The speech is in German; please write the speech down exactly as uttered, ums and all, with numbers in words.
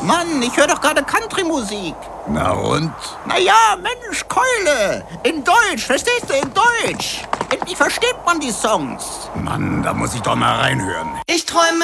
Mann, ich höre doch gerade Country-Musik. Na und? Naja, Mensch, Keule. In Deutsch, verstehst du, in Deutsch. Endlich versteht man die Songs. Mann, da muss ich doch mal reinhören. Ich träume